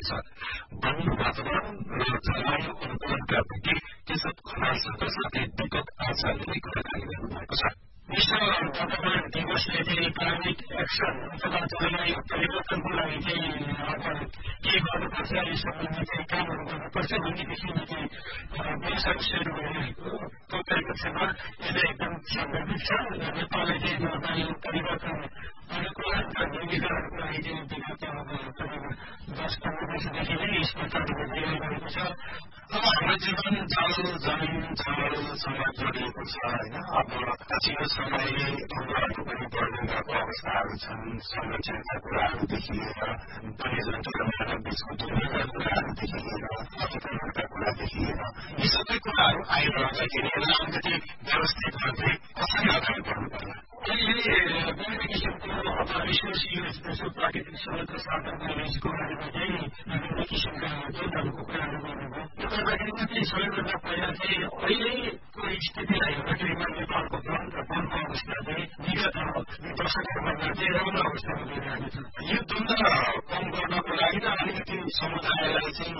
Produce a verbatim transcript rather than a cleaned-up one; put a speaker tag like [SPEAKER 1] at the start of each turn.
[SPEAKER 1] छ वन वातावरण र जलवायु अनुकूलनका प्रति केशव खनालसँग साथै दीपक आचार्यले कुराकानी गर्नुभएको छ। विश्व वातावरण दिवसले चाहिँ क्लाइमेट एक्सन अथवा जलवायु परिवर्तनको लागि चाहिँ के गर्नुपर्छ यस सम्बन्धी चाहिँ कामहरू गर्नुपर्छ भन्नेदेखि चाहिँ व्यवसाय सुरु गरिरहेको तथ्याङ्क क्षेत्रमा यसले एकदम सन्दर्भित छ। नेपालले चाहिँ जलवायु परिवर्तन अनुकूलनका भूमिकाहरूको लागि चाहिँ विगत करिब दस पन्ध्र वर्षदेखि नै यसमा कार्य गरिरहेको छ। अब हाम्रो जीवन जल जमिन जलसँग जोडिएको छ होइन। अब पछिल्लो समयले उहाँहरूको पनि बढ्दै गएको अवस्थाहरू छन्। संरक्षणका कुराहरूदेखि लिएर वन्यजन्तु र मानव बीचको दुर्घटनाका कुराहरूदेखि लिएर अतिक्रमणका कुरादेखि लिएर यी सबै कुराहरू आइरहँदाखेरि यसलाई अलिकति व्यवस्थित गर्दै कसरी अगाडि बढ्नु पर्ला? अहिले विभिन्न किसिमको अब रिसोर्स युज जस्तो प्राकृतिक स्रोत र साधन युजको बारेमा चाहिँ विभिन्न किसिमका जोडहरूको कुराहरू गर्नुभयो। त्यो गर्दाखेरि चाहिँ सबैभन्दा पहिला चाहिँ अहिलेको स्थितिलाई हेर्दाखेरिमा नेपालको वन र वनको अवस्था चाहिँ विगत दशकहरूभन्दा चाहिँ राम्रो अवस्थामा गइरहेको छ। यो द्वन्द्व कम गर्नको लागि र अलिकति समुदायलाई चाहिँ